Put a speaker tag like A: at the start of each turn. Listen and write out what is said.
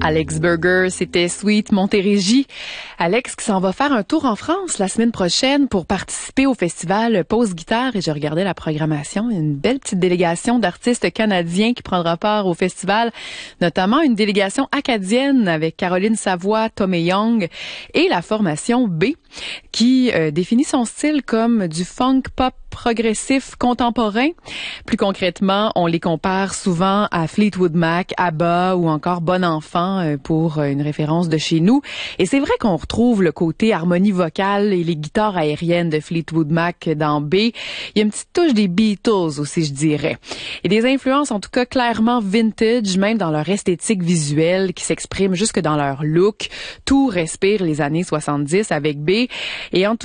A: Alex Burger, c'était Sweet Montérégie. Alex qui s'en va faire un tour en France la semaine prochaine pour participer au festival Pause Guitare. Et je regardais la programmation. Il y a une belle petite délégation d'artistes canadiens qui prendra part au festival, notamment une délégation acadienne avec Caroline Savoie, Tommy Young et la formation B qui définit son style comme du funk pop progressif contemporain. Plus concrètement, on les compare souvent à Fleetwood Mac, ABBA ou encore Bon Enfant pour une référence de chez nous. Et c'est vrai qu'on retrouve le côté harmonie vocale et les guitares aériennes de Fleetwood Mac dans B. Il y a une petite touche des Beatles aussi, je dirais. Et des influences en tout cas clairement vintage, même dans leur esthétique visuelle qui s'exprime jusque dans leur look. Tout respire les années 70 avec B. Et en tout